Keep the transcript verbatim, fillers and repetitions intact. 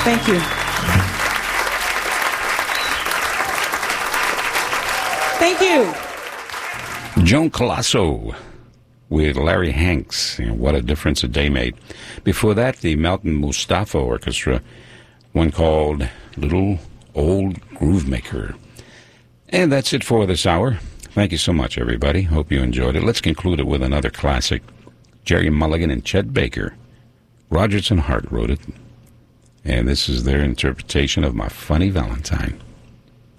Thank you. Thank you. Joan Colasso with Larry Hanks, and What a Difference a Day Made. Before that, the Malcolm Mustafa Orchestra, one called Little Old Groove Maker. And that's it for this hour. Thank you so much, everybody. Hope you enjoyed it. Let's conclude it with another classic. Jerry Mulligan and Chet Baker. Rodgers and Hart wrote it. And this is their interpretation of My Funny Valentine.